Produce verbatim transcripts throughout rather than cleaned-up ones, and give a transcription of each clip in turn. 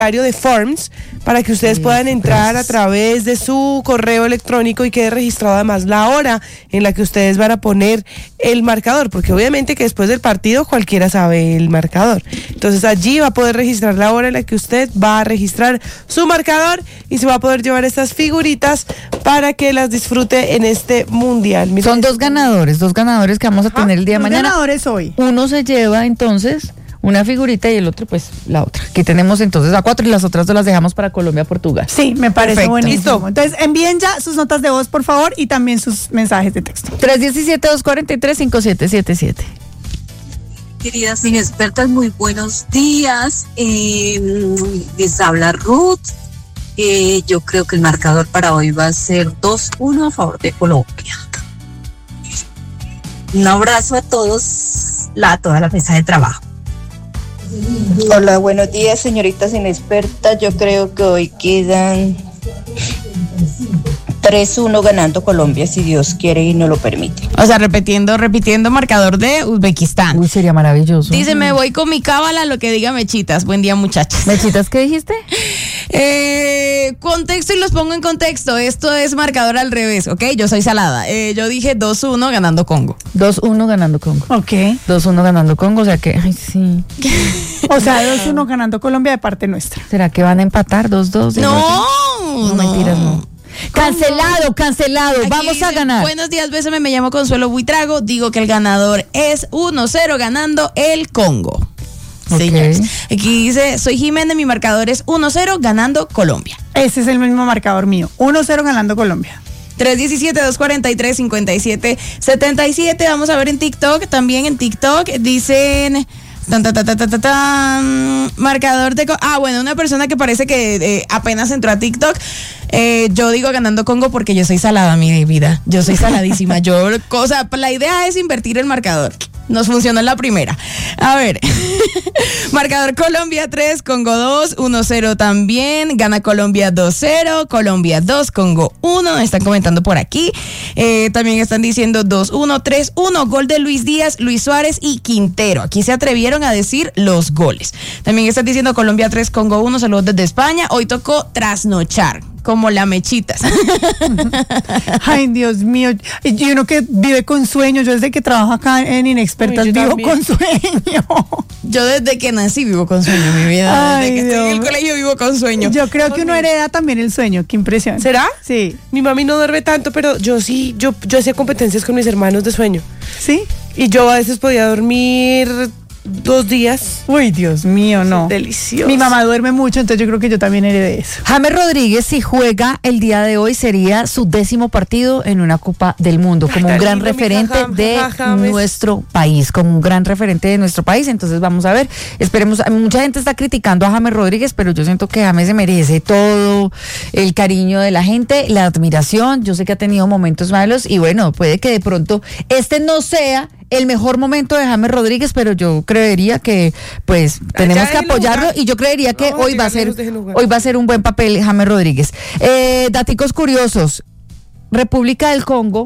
de Forms para que ustedes puedan entrar a través de su correo electrónico y quede registrado además la hora en la que ustedes van a poner el marcador, porque obviamente que después del partido cualquiera sabe el marcador. Entonces allí va a poder registrar la hora en la que usted va a registrar su marcador y se va a poder llevar estas figuritas para que las disfrute en este mundial. Miren, son dos ganadores, dos ganadores que vamos a tener el día de mañana. Ganadores hoy. Uno se lleva entonces una figurita y el otro pues la otra. Aquí tenemos entonces a cuatro y las otras dos las dejamos para Colombia, Portugal. Sí, me parece buenísimo. Listo. Entonces envíen ya sus notas de voz, por favor, y también sus mensajes de texto. tres uno siete, dos cuatro tres, cinco siete siete siete. Queridas inexpertas, muy buenos días. Eh, les habla Ruth. Eh, yo creo que el marcador para hoy va a ser dos uno a favor de Colombia. Un abrazo a todos, la, a toda la mesa de trabajo. Hola, buenos días, señoritas inexpertas. Yo creo que hoy quedan tres uno ganando Colombia, si Dios quiere y no lo permite. O sea, repitiendo, repitiendo marcador de Uzbekistán. Uy, sería maravilloso. Dice, me voy con mi cábala, lo que diga Mechitas. Buen día, muchachas. ¿Mechitas qué dijiste? Eh, contexto y los pongo en contexto. Esto es marcador al revés, ¿ok? Yo soy salada. Eh, yo dije dos uno ganando Congo. dos uno ganando Congo. Ok. dos uno ganando Congo, o sea que, ay, sí. O sea, dos uno ganando Colombia de parte nuestra. ¿Será que van a empatar dos dos? No, no, no, mentiras, no. Cancelado, cancelado, aquí vamos dice, a ganar. Buenos días, bésame, me llamo Consuelo Buitrago. Digo que el ganador es uno cero ganando el Congo. Okay. Señores, aquí dice, soy Jiménez, mi marcador es uno cero ganando Colombia. Ese es el mismo marcador mío, uno cero ganando Colombia. tres uno siete, dos cuatro tres, cinco siete siete siete. Vamos a ver en TikTok, también en TikTok dicen... Tan, tan, tan, tan, tan, tan, marcador de... Ah, bueno, una persona que parece que eh, apenas entró a TikTok. Eh, yo digo ganando Congo porque yo soy salada, mi vida. Yo soy saladísima. Yo, cosa, la idea es invertir el marcador. Nos funcionó en la primera. A ver. Marcador Colombia tres, Congo dos, uno cero también. Gana Colombia dos cero, Colombia dos, Congo uno. Están comentando por aquí. Eh, también están diciendo dos uno, tres uno. Gol de Luis Díaz, Luis Suárez y Quintero. Aquí se atrevieron a decir los goles. También están diciendo Colombia tres, Congo uno. Saludos desde España. Hoy tocó trasnochar. Como la Mechitas. Ay, Dios mío. Y uno que vive con sueño. Yo desde que trabajo acá en Inexpertas Uy, vivo también. Con sueño. Yo desde que nací vivo con sueño, mi vida. Ay, desde que Dios. estoy en el colegio vivo con sueño. Yo creo que uno hereda también el sueño. Qué impresión. ¿Será? Sí. Mi mami no duerme tanto, pero yo sí, yo, yo hacía competencias con mis hermanos de sueño. ¿Sí? Y yo a veces podía dormir dos días. Uy, Dios mío, no. Delicioso. Mi mamá duerme mucho, entonces yo creo que yo también heredé eso. James Rodríguez, si juega el día de hoy, sería su décimo partido en una Copa del Mundo, como Ay, un gran lindo, referente jajam, de jajam, nuestro país, como un gran referente de nuestro país. Entonces vamos a ver, esperemos. Mucha gente está criticando a James Rodríguez, pero yo siento que James se merece todo el cariño de la gente, la admiración. Yo sé que ha tenido momentos malos y bueno, puede que de pronto este no sea el mejor momento de James Rodríguez, pero yo creería que pues tenemos que apoyarlo y yo creería que hoy va a ser hoy va a ser un buen papel James Rodríguez. Eh, daticos curiosos. República del Congo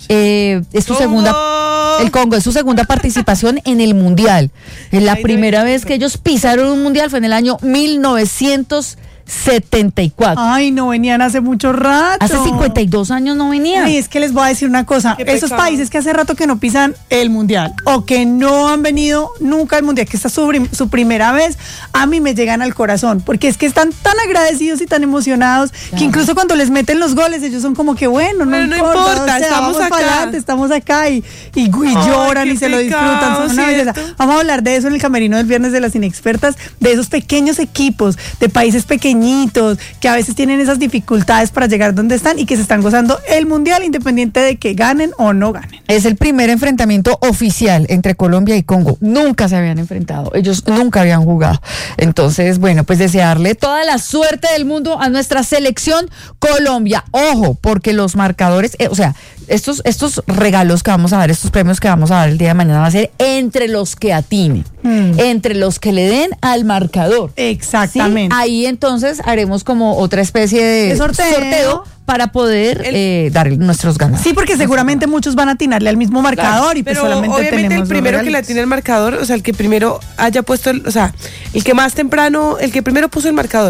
eh, es su segunda el Congo es su segunda participación en el mundial. Es la primera vez que ellos pisaron un mundial fue en el año mil novecientos setenta y cuatro. Ay, no venían hace mucho rato. Hace cincuenta y dos años no venían. Ay, es que les voy a decir una cosa. Esos países que hace rato que no pisan el mundial o que no han venido nunca al mundial, que esta es su, su primera vez, a mí me llegan al corazón, porque es que están tan agradecidos y tan emocionados claro. que incluso cuando les meten los goles, ellos son como que bueno, no, no importa, importa, o sea, estamos acá. Adelante, estamos acá y, y, y Ay, lloran y se pecado, lo disfrutan. Son una belleza. Vamos a hablar de eso en el camerino del viernes de las inexpertas, de esos pequeños equipos, de países pequeñitos, que a veces tienen esas dificultades para llegar donde están y que se están gozando el mundial independiente de que ganen o no ganen. Es el primer enfrentamiento oficial entre Colombia y Congo. Nunca se habían enfrentado, ellos nunca habían jugado. Entonces, bueno, pues desearle toda la suerte del mundo a nuestra selección Colombia. Ojo, porque los marcadores, eh, o sea, estos, estos regalos que vamos a dar, estos premios que vamos a dar el día de mañana va a ser entre los que atinen, mm. entre los que le den al marcador. Exactamente. ¿Sí? Ahí entonces haremos como otra especie de, de sorteo, sorteo para poder el, eh, dar nuestros ganadores. Sí, porque seguramente muchos van a atinarle al mismo marcador, claro, y pues pero solamente obviamente tenemos el primero que le atine el marcador, o sea, el que primero haya puesto, el, o sea, el que más temprano, el que primero puso el marcador.